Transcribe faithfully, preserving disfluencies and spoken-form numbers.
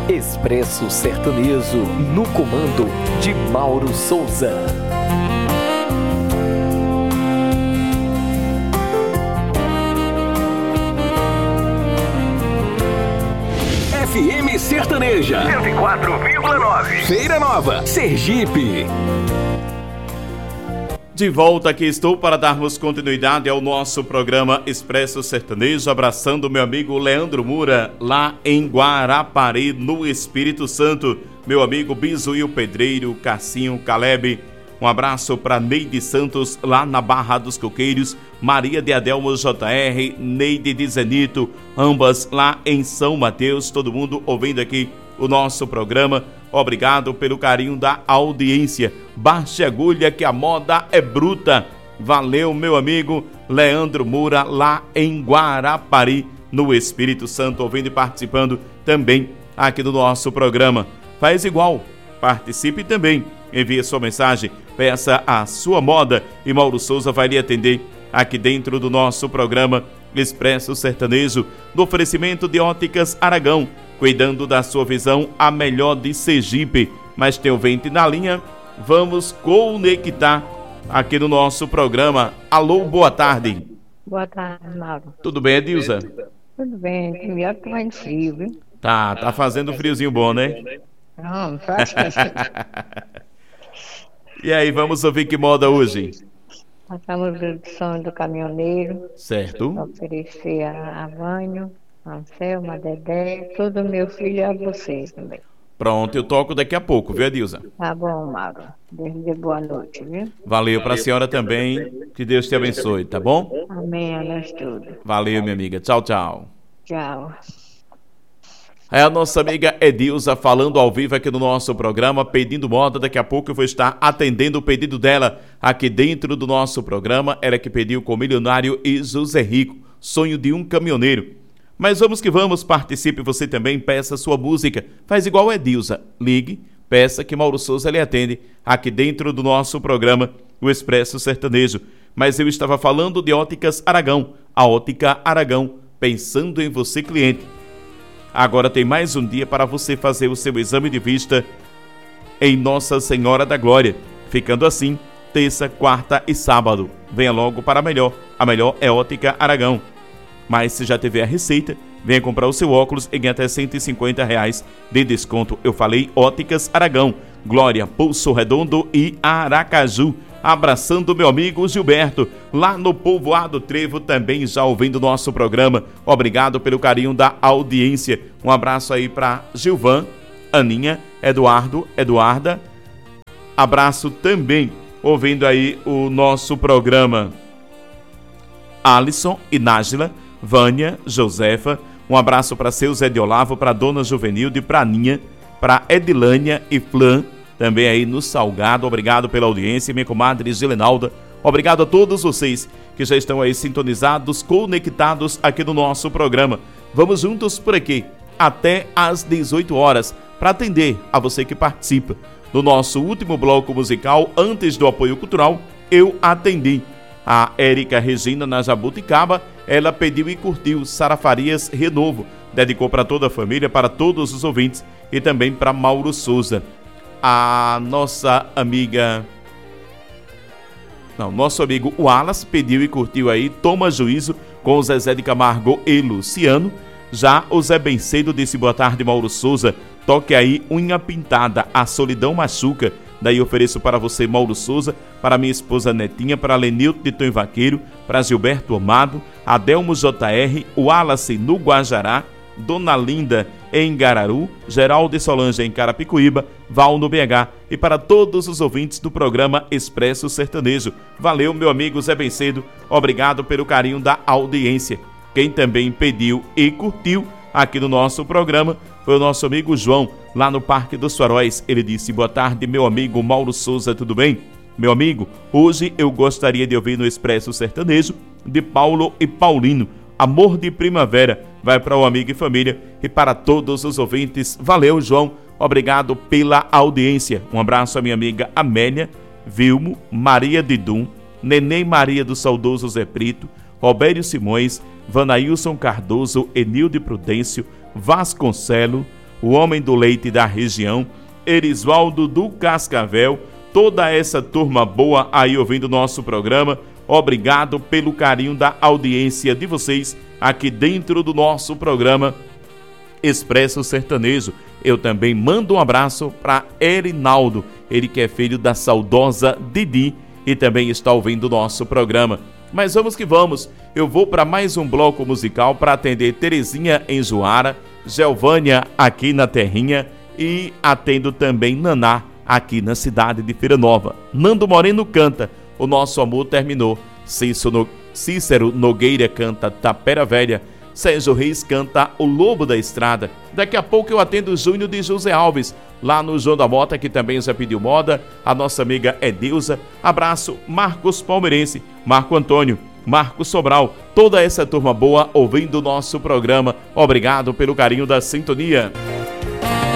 Expresso Sertanejo, no comando de Mauro Souza. F M Sertaneja cento e quatro vírgula nove, Feira Nova, Sergipe. De volta aqui estou para darmos continuidade ao nosso programa Expresso Sertanejo, abraçando meu amigo Leandro Moura, lá em Guarapari, no Espírito Santo. Meu amigo Bizuí Pedreiro, Cassinho, Caleb. Um abraço para Neide Santos, lá na Barra dos Coqueiros, Maria de Adelmo J R, Neide de Zenito, ambas lá em São Mateus, todo mundo ouvindo aqui o nosso programa. Obrigado pelo carinho da audiência. Baixe agulha que a moda é bruta. Valeu, meu amigo Leandro Moura, lá em Guarapari, no Espírito Santo, ouvindo e participando também aqui do nosso programa. Faz igual, participe também. Envie sua mensagem, peça a sua moda e Mauro Souza vai lhe atender aqui dentro do nosso programa Expresso Sertanejo, do oferecimento de Óticas Aragão, cuidando da sua visão, a melhor de Sergipe. Mas tem ouvinte na linha, vamos conectar aqui no nosso programa. Alô, boa tarde. Boa tarde, Mauro. Tudo bem, Edilza? Tudo bem, melhor que mais frio, viu? Tá, tá fazendo um friozinho bom, né? Não, faz. E aí, vamos ouvir que moda hoje? A música do Sonho do Caminhoneiro. Certo. Oferecer a, a Vânio, a Anselma, a Dedé, todo meu filho e a vocês também. Pronto, eu toco daqui a pouco, viu, Edilza? Tá bom, Mauro. Deus lhe dê boa noite, viu? Valeu pra senhora também. Que Deus te abençoe, tá bom? Amém, a nós tudo. Valeu, minha amiga. Tchau, tchau. Tchau. É a nossa amiga Edilza falando ao vivo aqui no nosso programa, pedindo moda. Daqui a pouco eu vou estar atendendo o pedido dela aqui dentro do nosso programa. Ela que pediu com o Milionário e José Rico, Sonho de um Caminhoneiro. Mas vamos que vamos, participe você também, peça sua música. Faz igual a Edilza, ligue, peça que Mauro Souza lhe atende aqui dentro do nosso programa, o Expresso Sertanejo. Mas eu estava falando de Óticas Aragão, a Ótica Aragão, pensando em você, cliente. Agora tem mais um dia para você fazer o seu exame de vista em Nossa Senhora da Glória. Ficando assim, terça, quarta e sábado. Venha logo para a melhor. A melhor é Ótica Aragão. Mas se já tiver a receita, venha comprar o seu óculos e ganhe até cento e cinquenta reais de desconto. Eu falei Óticas Aragão, Glória, Poço Redondo e Aracaju. Abraçando meu amigo Gilberto, lá no Povoado Trevo, também já ouvindo o nosso programa. Obrigado pelo carinho da audiência. Um abraço aí para Gilvan, Aninha, Eduardo, Eduarda. Abraço também, ouvindo aí o nosso programa. Alisson e Nájila, Vânia, Josefa. Um abraço para seu Zé de Olavo, para Dona Juvenilde, para Aninha, para Edilânia e Flan. Também aí no Salgado, obrigado pela audiência, minha comadre Gilenalda. Obrigado a todos vocês que já estão aí sintonizados, conectados aqui no nosso programa. Vamos juntos por aqui, até às dezoito horas, para atender a você que participa. No nosso último bloco musical, antes do apoio cultural, eu atendi a Érica Regina na Jabuticaba. Ela pediu e curtiu Sara Farias Renovo. Dedicou para toda a família, para todos os ouvintes e também para Mauro Souza. A nossa amiga... Não, nosso amigo Wallace pediu e curtiu aí Toma Juízo com o Zezé de Camargo e Luciano. Já o Zé Bencedo disse boa tarde, Mauro Souza. Toque aí Unha Pintada, A Solidão Machuca. Daí ofereço para você, Mauro Souza, para minha esposa Netinha, para Lenilton de Tom Vaqueiro, para Gilberto Amado, Adelmo J R, Wallace no Guajará, Dona Linda em Gararu, Geraldo e Solange em Carapicuíba, Val no B H e para todos os ouvintes do programa Expresso Sertanejo. Valeu, meu amigo Zé Bencedo, obrigado pelo carinho da audiência. Quem também pediu e curtiu aqui no nosso programa foi o nosso amigo João, lá no Parque dos Faróis. Ele disse, boa tarde, meu amigo Mauro Souza, tudo bem? Meu amigo, hoje eu gostaria de ouvir no Expresso Sertanejo de Paulo e Paulino, Amor de Primavera. Vai para o amigo e família e para todos os ouvintes. Valeu, João. Obrigado pela audiência. Um abraço à minha amiga Amélia, Vilmo, Maria Didum, Neném Maria do Saudoso Zé Brito, Robério Simões, Vanailson Cardoso, Enilde Prudêncio, Vasconcelo, o homem do leite da região, Erisvaldo do Cascavel, toda essa turma boa aí ouvindo o nosso programa. Obrigado pelo carinho da audiência de vocês aqui dentro do nosso programa Expresso Sertanejo. Eu também mando um abraço para Erinaldo, ele que é filho da saudosa Didi e também está ouvindo o nosso programa. Mas vamos que vamos, eu vou para mais um bloco musical para atender Terezinha em Juara, Gelvânia aqui na Terrinha e atendo também Naná aqui na cidade de Feira Nova. Nando Moreno canta O Nosso Amor Terminou, Cícero Nogueira canta Tapera Velha, Sérgio Reis canta O Lobo da Estrada. Daqui a pouco eu atendo o Júnior de José Alves, lá no João da Mota, que também já pediu moda. A nossa amiga Edilza. Abraço, Marcos Palmeirense, Marco Antônio, Marcos Sobral, toda essa turma boa ouvindo o nosso programa. Obrigado pelo carinho da sintonia.